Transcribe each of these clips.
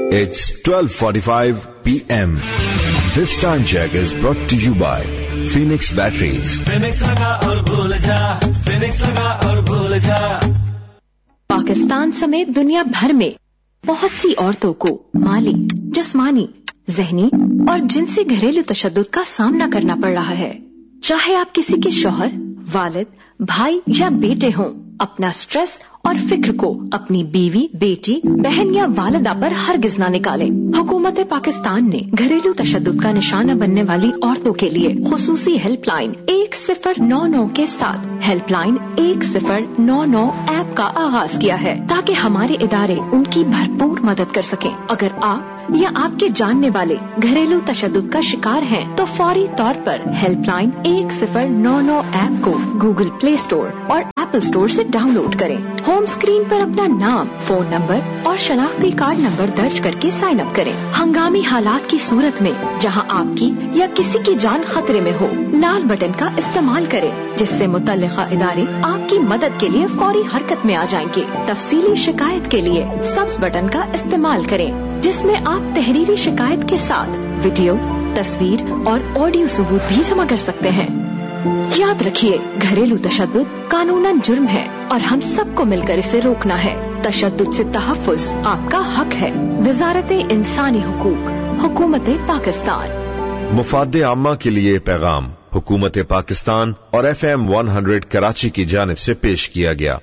It's 12:45 p.m. This time check is brought to you by Phoenix Batteries. Phoenix लगा और भूल जा, Phoenix लगा और भूल जा। पाकिस्तान समेत दुनिया भर में बहुत सी औरतों को माली, जिस्मानी, ज़हनी और जिनसी घरेलू तशद्दुद का सामना करना पड़ रहा है। चाहे आप किसी के शौहर, वालिद, भाई या बेटे हों, अपना स्ट्रेस और फिक्र को अपनी बीवी, बेटी, बहन या वालिदा पर हरगिज न निकालें। हुकूमत पाकिस्तान ने घरेलू तशद्दुद का निशाना बनने वाली औरतों के लिए खुसूसी हेल्पलाइन 1099 के साथ हेल्पलाइन 1099 ऐप का आगाज किया है, ताकि हमारे इदारे उनकी भरपूर मदद कर सकें। अगर आप या आपके जानने वाले घरेलू तशद्दुद का शिकार हैं, तो फौरी तौर पर हेल्पलाइन 1099 ऐप को गूगल प्ले स्टोर और एप्पल स्टोर से डाउनलोड करें। होम स्क्रीन पर अपना नाम, फोन नंबर और शनाख्ती कार्ड नंबर दर्ज करके साइन अप करें। हंगामी हालात की सूरत में जहां आपकी या किसी की जान खतरे में हो, लाल बटन का इस्तेमाल करें, जिससे मुतल्लिका इदारे आपकी मदद के लिए फौरी हरकत में आ जाएंगे। तफसीली शिकायत के लिए सब्ज बटन का इस्तेमाल करें, जिसमें आप तहरीरी शिकायत के साथ वीडियो, तस्वीर और ऑडियो सबूत भी जमा कर सकते हैं। याद रखिए, घरेलू तशद्दुद कानूनन जुर्म है और हम सबको मिलकर इसे रोकना है। तशद्दुद से तहफ़्फ़ुज़ आपका हक है। वज़ारत इंसानी हुकूक, हुकूमत पाकिस्तान। मुफाद आम्मा के लिए पैगाम हुकूमत पाकिस्तान और FM 100 कराची की जानिब से पेश किया गया।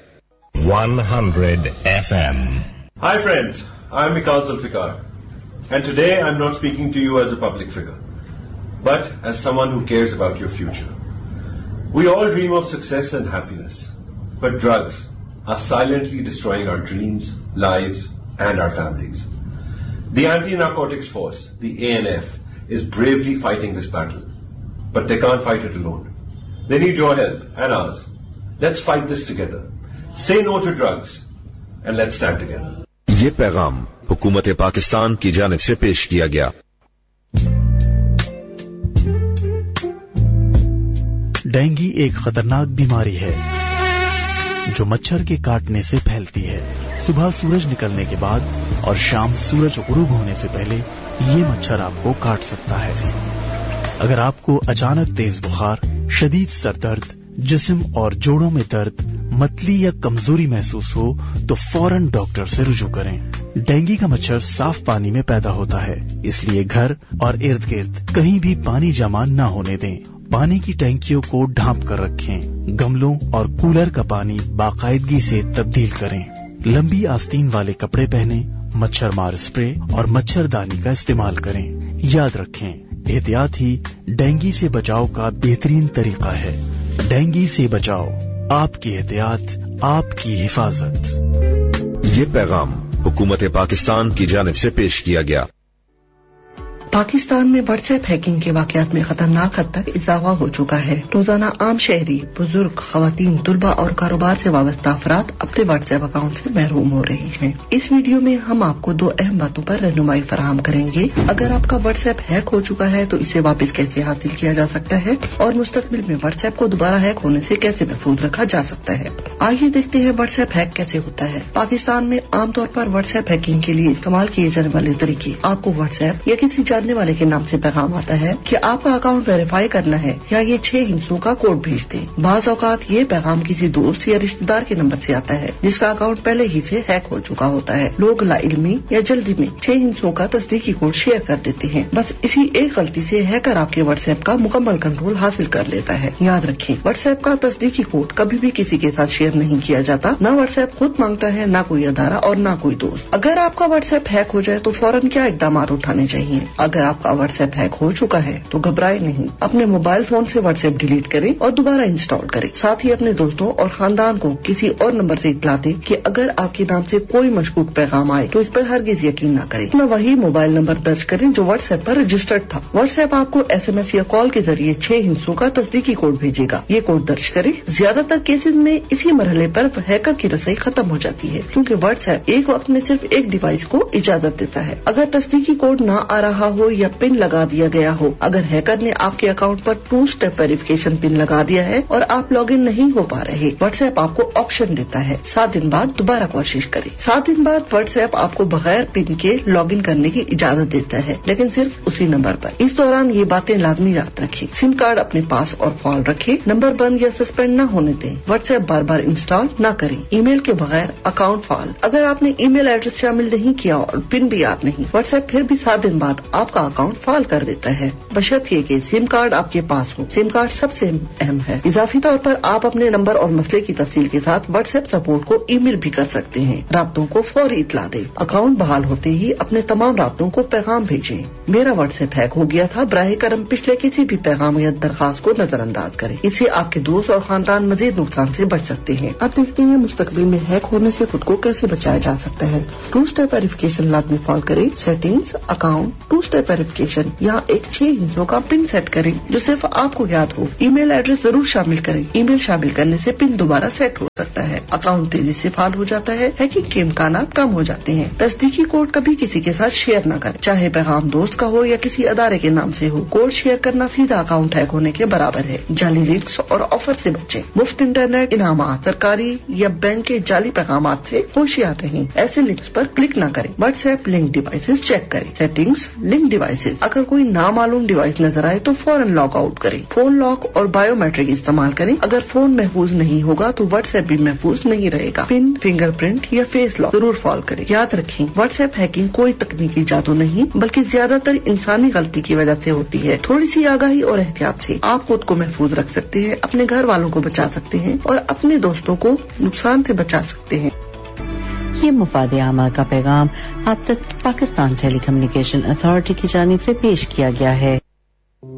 100 FM. Hi friends, I'm Mikal Zulfikar, and today I'm not speaking to you as a public figure, but as someone who cares about your future. We all dream of success and happiness, but drugs are silently destroying our dreams, lives, and our families. The Anti-Narcotics Force, the ANF, is bravely fighting this battle, but they can't fight it alone. They need your help and ours. Let's fight this together. Say no to drugs, and let's stand together. ये पैगाम हुकूमत पाकिस्तान की जानिब से पेश किया गया। Dengue एक खतरनाक बीमारी है जो मच्छर के काटने से फैलती है। सुबह सूरज निकलने के बाद और शाम सूरज गुरूब होने से पहले ये मच्छर आपको काट सकता है। अगर आपको अचानक तेज बुखार, शदीद सरदर्द, जिस्म और जोड़ों में दर्द, मतली या कमजोरी महसूस हो तो फौरन डॉक्टर से रुजू करें। डेंगू का मच्छर साफ पानी में पैदा होता है, इसलिए घर और इर्द गिर्द कहीं भी पानी जमा न होने दें। पानी की टैंकियों को ढांप कर रखें। गमलों और कूलर का पानी बाकायदगी से तब्दील करें। लंबी आस्तीन वाले कपड़े पहने, मच्छर मार स्प्रे और मच्छरदानी का इस्तेमाल करें। याद रखें, एहतियात ही डेंगू से बचाव का बेहतरीन तरीका है। डेंगू से बचाओ, आपकी एहतियात, आपकी हिफाजत। ये पैगाम हुकूमत पाकिस्तान की जानिब से पेश किया गया। पाकिस्तान में व्हाट्सएप हैकिंग के वाकयात में खतरनाक हद तक इजाफा हो चुका है। रोजाना आम शहरी, बुजुर्ग, खवातीन, तुलबा और कारोबार से वाबस्ता अफराद अपने व्हाट्सएप अकाउंट से महरूम हो रहे हैं। इस वीडियो में हम आपको 2 अहम बातों पर रहनुमाई फराहम करेंगे। अगर आपका व्हाट्सएप हैक हो चुका है तो इसे वापस कैसे हासिल किया जा सकता है और मुस्तकबिल में व्हाट्सएप को दोबारा हैक होने से कैसे महफूज रखा जा सकता है। आइए देखते हैं व्हाट्सएप हैक कैसे होता है। पाकिस्तान में आमतौर पर व्हाट्सएप हैकिंग के लिए इस्तेमाल किए जाने वाले तरीके। आपको व्हाट्सएप या किसी जानने वाले के नाम से पैगाम आता है कि आपका अकाउंट वेरीफाई करना है या ये 6 हिंसों का कोड भेज दे। बाज़ औकात ये पैगाम किसी दोस्त या रिश्तेदार के नंबर से आता है जिसका अकाउंट पहले ही से हैक हो चुका होता है। लोग लाइल्मी या जल्दी में 6 हिंसों का तस्दीकी कोड शेयर कर देते हैं। बस इसी एक गलती से हैकर आपके व्हाट्सएप का मुकम्मल कंट्रोल हासिल कर लेता है। याद रखें, व्हाट्सएप का तस्दीकी कोड कभी भी किसी के साथ शेयर नहीं किया जाता। न व्हाट्सएप खुद मांगता है, न कोई अदारा और न कोई दोस्त। अगर आपका व्हाट्सएप हैक हो जाए तो फौरन क्या इकदाम उठाने चाहिए? अगर आपका व्हाट्सएप हैक हो चुका है तो घबराए नहीं। अपने मोबाइल फोन से व्हाट्सएप डिलीट करें और दोबारा इंस्टॉल करें। साथ ही अपने दोस्तों और खानदान को किसी और नंबर से इत्तला दें कि अगर आपके नाम से कोई मशकूक पैगाम आए तो इस पर हरगिज यकीन न करें। अपना वही मोबाइल नंबर दर्ज करें जो व्हाट्सएप पर रजिस्टर्ड था। व्हाट्सएप आपको SMS या कॉल के जरिए 6 हिंसों का तस्दीकी कोड भेजेगा। ये कोड दर्ज करें। ज्यादातर केसेज में इसी मरहले पर हैकर की रसाई खत्म हो जाती है, क्योंकि व्हाट्सएप एक वक्त में सिर्फ एक डिवाइस को इजाजत देता है। अगर तस्दीकी कोड न आ रहा हो या पिन लगा दिया गया हो। अगर हैकर ने आपके अकाउंट पर 2 स्टेप वेरिफिकेशन पिन लगा दिया है और आप लॉगिन नहीं हो पा रहे, व्हाट्सएप आपको ऑप्शन देता है 7 दिन बाद दोबारा कोशिश करें। 7 दिन बाद व्हाट्सएप आपको बगैर पिन के लॉगिन करने की इजाजत देता है, लेकिन सिर्फ उसी नंबर पर। इस दौरान ये बातें लाजमी याद रखें। सिम कार्ड अपने पास और फाल रखें, नंबर बंद या सस्पेंड न होने दें, व्हाट्सएप बार बार इंस्टॉल न करें, ईमेल के बगैर अकाउंट फाल। अगर आपने ईमेल एड्रेस शामिल नहीं किया और पिन भी याद नहीं, व्हाट्सएप फिर भी 7 दिन बाद आपका अकाउंट फाल कर देता है, बशर्ते कि सिम कार्ड आपके पास हो। सिम कार्ड सबसे अहम है। इजाफी तौर पर आप अपने नंबर और मसले की तफसील के साथ व्हाट्सएप सपोर्ट को ईमेल भी कर सकते हैं। राब्तों को फौरी इतला दें। अकाउंट बहाल होते ही अपने तमाम राब्तों को पैगाम भेजें। मेरा व्हाट्सएप हैक हो गया था, बराह करम पिछले किसी भी पैगाम या दरखास्त को नजरअंदाज करें। इससे आपके दोस्त और खानदान मजीद नुकसान से बच सकते हैं। अब देखते हैं मुस्तकबिल में हैक होने से खुद को कैसे बचाया जा सकता है। 2 स्टेप वेरिफिकेशन लाजमी फॉलो करें। सेटिंग्स, अकाउंट, 2 स्टेप वेरिफिकेशन, यहाँ एक 6 हिस्सों का पिन सेट करें जो सिर्फ आपको याद हो। ईमेल एड्रेस जरूर शामिल करें। ईमेल शामिल करने से पिन दोबारा सेट हो सकता है। अकाउंट तेजी से फाल हो जाता है। हैकिंग के इम्कानात कम हो जाते हैं। तस्दीकी कोड कभी किसी के साथ शेयर न करें, चाहे पैगाम दोस्त का हो या किसी अदारे के नाम से हो। कोड शेयर करना सीधा अकाउंट हैक होने के बराबर है। जाली लिंक्स और ऑफर से बचें। मुफ्त इंटरनेट, इनामात, सरकारी या बैंक के जाली पैगामात से होशियार रहें। ऐसे लिंक्स पर क्लिक न करें। व्हाट्सएप लिंक डिवाइसेस चेक करें। सेटिंग्स, लिंक डिवाइसेस, अगर कोई नामालूम डिवाइस नजर आए तो फौरन लॉग आउट करें। फोन लॉक और बायोमेट्रिक इस्तेमाल करें। अगर फोन महफूज नहीं होगा तो व्हाट्सएप भी महफूज नहीं रहेगा। पिन, फिंगरप्रिंट या फेस लॉक जरूर फॉलो करें। याद रखें, व्हाट्सएप हैकिंग कोई तकनीकी जादू नहीं बल्कि ज्यादातर इंसानी गलती की वजह से होती है। थोड़ी सी आगाही और एहतियात से आप खुद को महफूज रख सकते हैं, अपने घर वालों को बचा सकते हैं और अपने दोस्तों को नुकसान से बचा सकते हैं। ये मुफाद आमा का पैगाम आप तक पाकिस्तान टेलीकम्युनिकेशन अथॉरिटी की जानिब से पेश किया गया है।